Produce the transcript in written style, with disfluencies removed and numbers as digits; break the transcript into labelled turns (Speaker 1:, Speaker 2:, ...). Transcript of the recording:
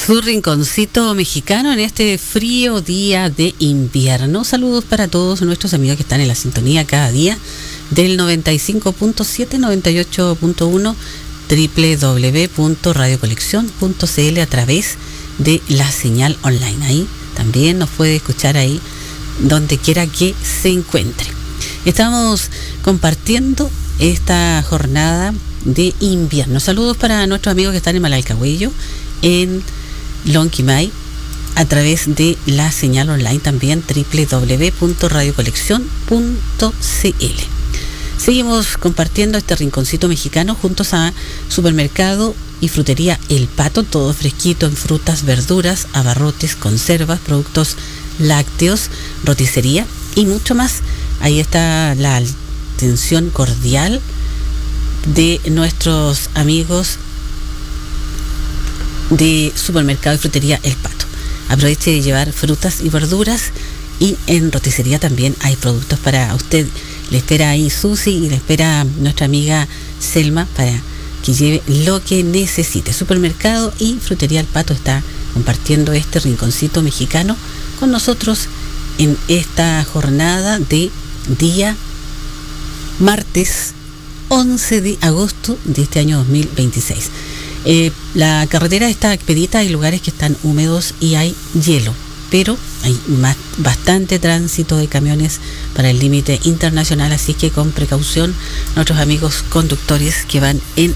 Speaker 1: Su rinconcito mexicano en este frío día de invierno. Saludos para todos nuestros amigos que están en la sintonía cada día del 95.7, 98.1, www.radiocolección.cl a través de la señal online. Ahí también nos puede escuchar ahí donde quiera que se encuentre. Estamos compartiendo esta jornada de invierno. Saludos para nuestros amigos que están en Malalcahuello, en Lonquimay, a través de la señal online también www.radiocolección.cl. Seguimos compartiendo este rinconcito mexicano juntos a Supermercado y Frutería El Pato, todo fresquito en frutas, verduras, abarrotes, conservas, productos lácteos, roticería y mucho más. Ahí está la atención cordial de nuestros amigos de Supermercado y Frutería El Pato. Aproveche de llevar frutas y verduras, y en roticería también hay productos para usted. Le espera ahí Susi y le espera nuestra amiga Selma para que lleve lo que necesite. Supermercado y Frutería El Pato está compartiendo este rinconcito mexicano con nosotros en esta jornada de día martes 11 de agosto de este año 2026. La carretera está expedita, hay lugares que están húmedos y hay hielo, pero hay bastante tránsito de camiones para el límite internacional, así que con precaución nuestros amigos conductores que van en